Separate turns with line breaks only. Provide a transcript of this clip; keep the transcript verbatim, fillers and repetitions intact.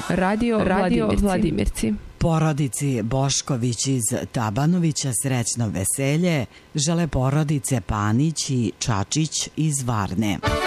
Radio, Radio Vladimirci. Vladimirci.
Porodici Bošković iz Tabanovića srećno veselje žele porodice Panić i Čačić iz Varne.